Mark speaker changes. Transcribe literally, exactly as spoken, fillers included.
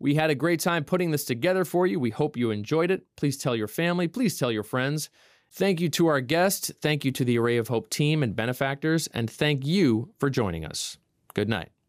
Speaker 1: We had a great time putting this together for you. We hope you enjoyed it. Please tell your family. Please tell your friends. Thank you to our guest. Thank you to the Array of Hope team and benefactors. And thank you for joining us. Good night.